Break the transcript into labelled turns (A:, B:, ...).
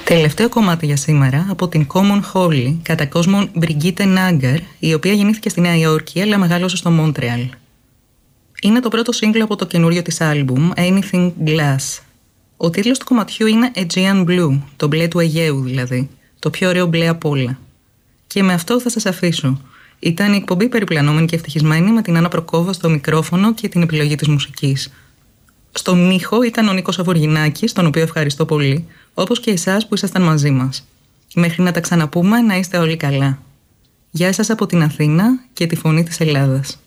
A: Τελευταίο κομμάτι για σήμερα από την Common Holly, κατά κόσμον Brigitte Nagar, η οποία γεννήθηκε στη Νέα Υόρκη αλλά μεγάλωσε στο Μόντρεαλ. Είναι το πρώτο σύγκλο από το καινούριο της άλμπουμ, Anything Glass. Ο τίτλος του κομματιού είναι Aegean Blue, το μπλε του Αιγαίου δηλαδή, το πιο ωραίο μπλε απ' όλα. Και με αυτό θα σας αφήσω. Ήταν η εκπομπή περιπλανόμενη και ευτυχισμένη με την Άννα Προκόβα στο μικρόφωνο και την επιλογή της μουσικής. Στον ήχο ήταν ο Νίκος Αβοργινάκης, τον οποίο ευχαριστώ πολύ, όπως και εσάς που ήσασταν μαζί μας. Μέχρι να τα ξαναπούμε, να είστε όλοι καλά. Γεια σας από την Αθήνα και τη φωνή της Ελλάδας.